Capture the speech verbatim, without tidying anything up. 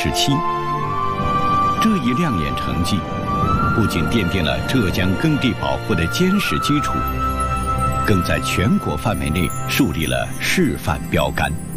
十七。这一亮眼成绩，不仅奠定了浙江耕地保护的坚实基础，更在全国范围内树立了示范标杆。